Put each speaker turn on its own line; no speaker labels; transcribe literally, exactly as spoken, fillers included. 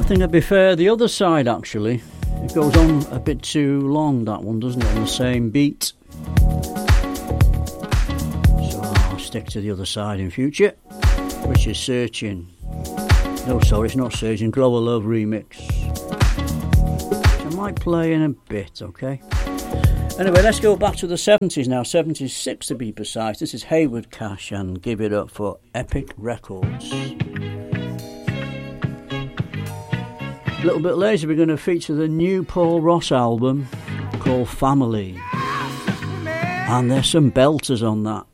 I think I'd prefer the other side, actually. It goes on a bit too long, that one, doesn't it, on the same beat. So I'll stick to the other side in future, which is Searching. No, sorry, it's not Searching, Glow of Love remix. Which I might play in a bit, okay? Anyway, let's go back to the seventies now, seventy-six to be precise. This is Hayward Cash and Give It Up for Epic Records. A little bit later we're going to feature the new Paul Ross album called Family, and there's some belters on that.